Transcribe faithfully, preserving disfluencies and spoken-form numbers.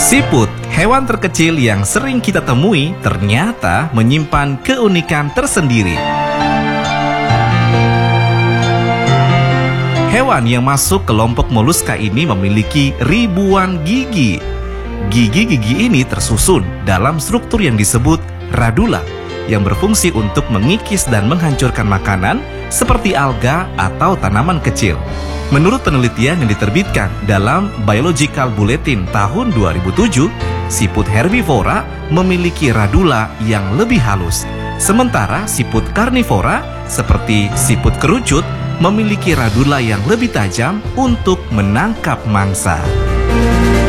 Siput, hewan terkecil yang sering kita temui, ternyata menyimpan keunikan tersendiri. Hewan yang masuk kelompok moluska ini memiliki ribuan gigi. Gigi-gigi ini tersusun dalam struktur yang disebut radula, yang berfungsi untuk mengikis dan menghancurkan makanan seperti alga atau tanaman kecil. Menurut penelitian yang diterbitkan dalam Biological Bulletin tahun dua ribu tujuh, siput herbivora memiliki radula yang lebih halus. Sementara siput karnivora seperti siput kerucut memiliki radula yang lebih tajam untuk menangkap mangsa.